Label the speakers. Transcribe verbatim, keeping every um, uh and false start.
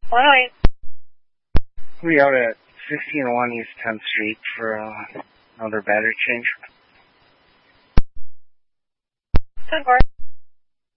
Speaker 1: one oh eight.
Speaker 2: We out at fifteen oh one East tenth Street for uh, another battery change.
Speaker 1: ten four.